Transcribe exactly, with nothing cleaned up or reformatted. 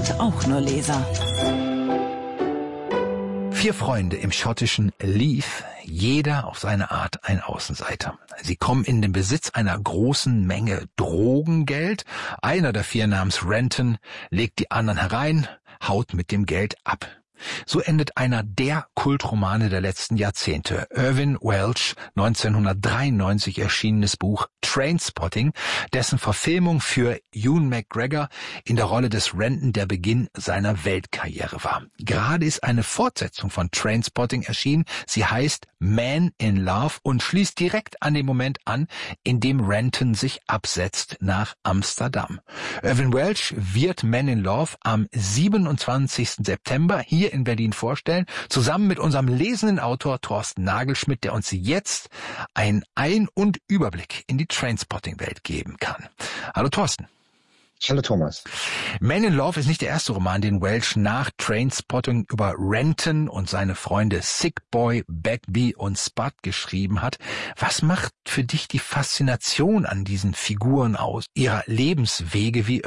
sind auch nur Leser. Vier Freunde im schottischen Leith, jeder auf seine Art ein Außenseiter. Sie kommen in den Besitz einer großen Menge Drogengeld. Einer der vier namens Renton legt die anderen herein, haut mit dem Geld ab. So endet einer der Kultromane der letzten Jahrzehnte. Irvine Welsh neunzehnhundertdreiundneunzig erschienenes Buch Trainspotting, dessen Verfilmung für Ewan McGregor in der Rolle des Renton der Beginn seiner Weltkarriere war. Gerade ist eine Fortsetzung von Trainspotting erschienen. Sie heißt Man in Love und schließt direkt an den Moment an, in dem Renton sich absetzt nach Amsterdam. Irvine Welsh wird Man in Love am siebenundzwanzigsten September hier in Berlin vorstellen, zusammen mit unserem lesenden Autor Thorsten Nagelschmidt, der uns jetzt einen Ein- und Überblick in die Trainspotting-Welt geben kann. Hallo Thorsten. Hallo Thomas. Man in Love ist nicht der erste Roman, den Welsh nach Trainspotting über Renton und seine Freunde Sick Boy, Bagby und Spud geschrieben hat. Was macht für dich die Faszination an diesen Figuren aus, ihrer Lebenswege wie